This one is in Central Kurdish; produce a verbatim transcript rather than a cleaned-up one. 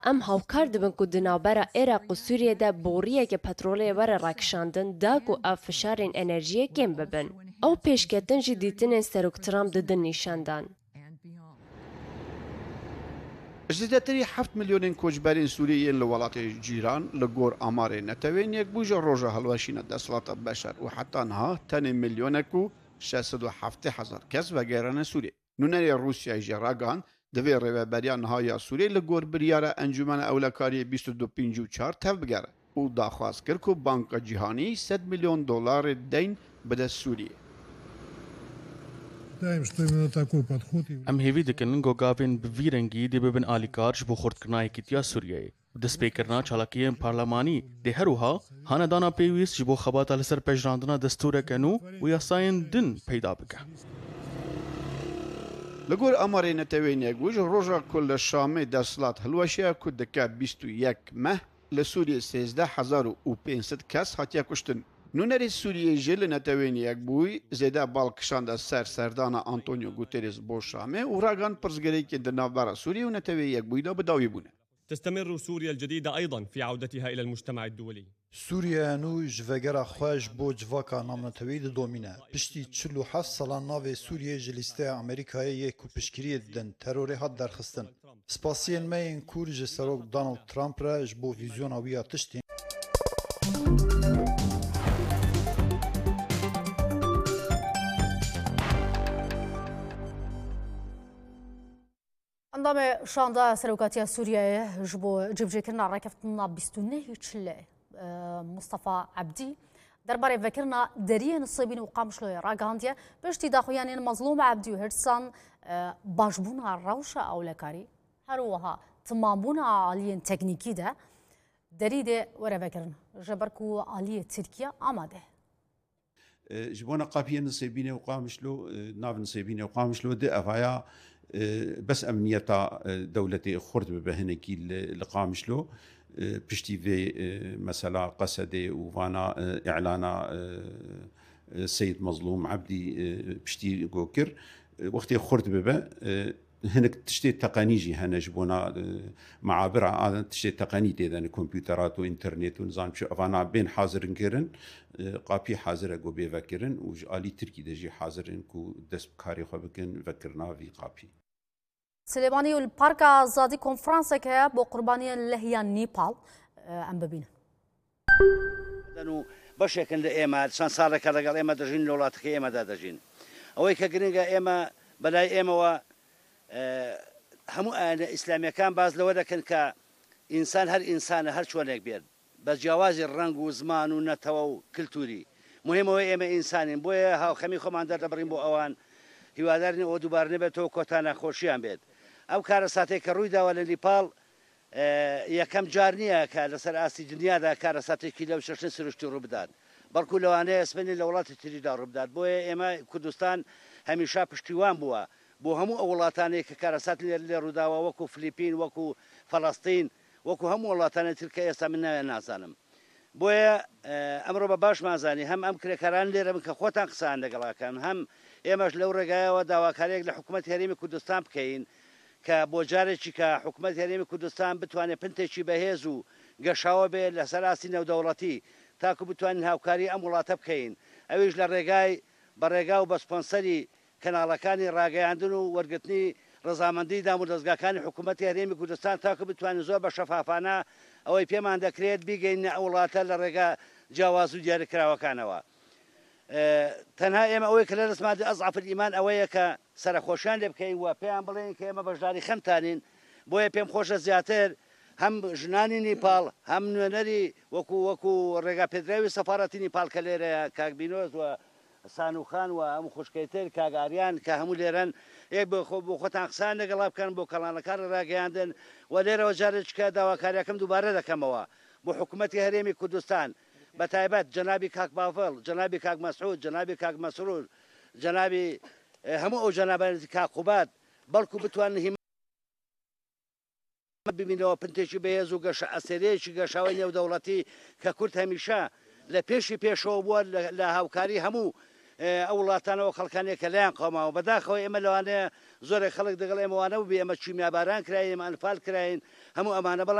ام هاوکار دبن کو دنابرا عراق و سوریه ده بوریه که پترولی وره راکشاندن دا کو اف فشارین انرژی کم ببن. او پیشکتن جی دیتن سروک ترامپ ددن نیشاندان. زیاتری هفت میلیون کوچبرین سوریین لولات جیران لگور آمار نتوین یک بوج روزه هلوشین دستلات بشر و حتی نه تن میلیون کو شصت و هفت هزار کس و گران سوری. نونری روسیای جراگان دوی ریوبریان های سوری لگور بریاره انجمن اولکاری بیست و دو پنج و چهار تف بگره. او داخواست کرد که بانک جهانی صد میلیون دلار دین بده سوریه. ام هیوی دکن گوگاوین بویرنگی دی ببن آلیکارش بو خورد کرنای کتیا سوریه. دست پیکرنا چالاکیه پارلمانی ده هروها هاندانا پیویس جبو خبات لسر پجراندنا دستور کنو و یاساین دن پیدا بکه. لگور آماری نتوین یک وجه روزا کل شام دستلات هلوشیا کدکه بیست و یک ماه لسوریه سیزده هزار و پانصد کس هاتیا کشتن. نونری سوریه جل نتوین یک بوی زیده بالکشان سر سردان آنتونیو گوتریز بو شامه و راگان پرزگری که در نوبر سوریه و نتوین یک بوی دا بداوی بونه. تستمر سوريا الجديدة أيضا في عودتها إلى المجتمع الدولي. سوريا نو جوگرا خوش بو جواکا نامنتوید دومینه. پشتی چلو هفت سالان ناو سوریه جلیسته امریکای یک و پشکری دن تروری هات درخستن. سپاسین مین کورج سروک دانالد ترامپ را جبو ویزیون آویا تشتین. انضم شاندا سروكاتيا سوريا جبو جبجي كنا راكفتنا بستونه تشل مصطفى عبدي درباري فكرنا دريه نصيبين وقامش له راغانديا باش تداخيان مظلوم عبدي وهرسان باجبونا الروشه او لكاري هروها تمامونا عاليين تكنيكي ده دريده ورا فكرنا جبركو عاليه تركيا اماده جبونا قابيه نصيبين وقامش له ناف نصيبين وقامش له دي افايا بس امنيتا دولتي خرد بهنكي لقامش له بشتي في مثلا قصدي وفانا اعلانا السيد مظلوم عبدي بشتي جوكر وقت خرد ببا هناك تشتي تقنيجي هنا جبونا معابر هذا تشتي تقني اذا كمبيوترات وانترنت ونظام شو فانا بين حاضر نكرن قابي حاضر اجو بفكرن وجالي تركي دجي حاضرن كو دس بكاري خو بكن فكرنا في قابي سليماني والباركا زادي كونفرنس كا بو قربانيه اللي هي نيبال ام ببين دنو بشكن لايما سان صار كذا ايما دجين لولات ايما دجين اوي كغرينغا ايما بلاي ايما و همو اسلامي كان باز لو لكن كانسان هر انسان هر شلونك بيد بس جواز الرنگ وزمان ونتو كلتوري مهم هو ايما انسان بويا ها خمي خمان در برين بو اوان هوادارني او دوبار نبتو كوتانا خوشيان بيد او كارساتي كرويدا ولا نيبال يا كم جارنيه كالسر اسي دنيا دا كارساتي كيلو ششن سرشتي ربدان بركو لوانه اسبني لولات تريدا ربدان بويا ايما كردستان هميشه پشتيوان بوا بو همو اولاتاني كارسات اللي روداوا وكو فلبين وكو فلسطين وكو همو اولاتاني تركيا اسا منا نازانم بويا امر بباش مازاني هم ام كركران ليره من خوتان قسان دغلا كان هم ايماش لو رجايا وداوا كاريك لحكومه هريم كردستان بكين كبوجارتي كحكومه هريم كردستان بتواني بنتشي بهزو قشاو به لسلاسين ودولتي تاكو بتواني هاوكاري امولات بكين اويج للرجاي برجاو بسبونسري كناڵەکانی ڕاگەیاندن و وەرگرتنی ڕزامەندی دام و دەستگاکانی حکوومەتی هەرێمی کوردستان تاکو بتوانین زۆر بە شەفافانە ئەوەی پێمان دەکرێت بیگەینە ئەو وڵاتە لە ڕێگا جیاواز و دیاریکراوەکانەوە. تەنها ئێمە ئەوەی کە لە دەستمادە ئەزعەف الئیمان ئەوەیە کە سەرخۆشیان لێ بکەین و پێیان بڵێن کە ئێمە بەشداری خەمتانین بۆیە پێم خۆشە زیاتر هەم ژنانی نیپاڵ هەم نوێنەری وەکو وەکو ڕێگا پێدراوی سەفارەتی نیپاڵ کە لێرەیە کاک بینۆز و سانوخان و ئەم خوشکەیتر کاگاریان کە هەموو لێرەن یەک بۆ خۆتان قسان لەگەڵا بکەن بۆ کەڵانەکان ڕاگەیاندن و لێرەوە جارێککە داواکاریەکەم دووبارە دەکەمەوە بۆ حکوومەتی هەرێمی کوردستان بە تایبەت جەنابی کاک باڤڵ جەنابی کاک مەسعود جەنابی کاک مەسرور جەنابی هەموو ئەو جەنابەتی کاک قوبات بەڵکو بتوانن ببینەوە پنتێکی بەهێز و گەشە ئەسێرەیەکی گەشاوی نێودەوڵەتی کە کورد هەمیشە لە پێشی پێشەوە بووە لە هاوکاری هەموو ئەو وڵاتانەوە خەڵکانێک کە لایەن قەوماوە بەداخەوە ئێمە لەوانەیە زۆرێک خەڵک دەگەڵ ئێمەوانە بێ ئەمە چیمیاباران کراین ئەمە ئەنفال کراین هەموو ئەمانە بەڵام